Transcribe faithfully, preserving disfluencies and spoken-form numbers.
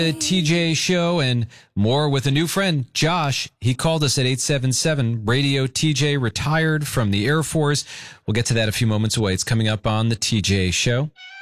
The T J Show and more with a new friend, Josh. He called us at eight seven seven radio T J, retired from the Air Force. We'll get to that a few moments away. It's coming up on the T J Show.